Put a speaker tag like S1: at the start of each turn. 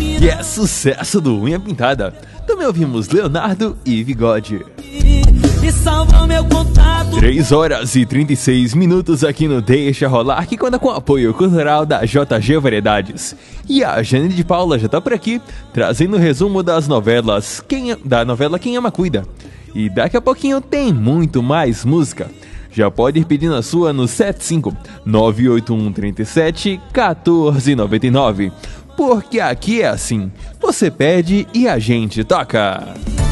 S1: E é sucesso do Unha Pintada. Também ouvimos Leonardo e Bigode.
S2: E salva meu contato.
S1: 3 horas e 36 minutos aqui no Deixa Rolar, que conta com o apoio cultural da JG Variedades. E a Jane de Paula já tá por aqui, trazendo o resumo das novelas da novela Quem Ama Cuida. E daqui a pouquinho tem muito mais música. Já pode ir pedindo a sua no 75-98137-1499. Porque aqui é assim, você pede e a gente toca.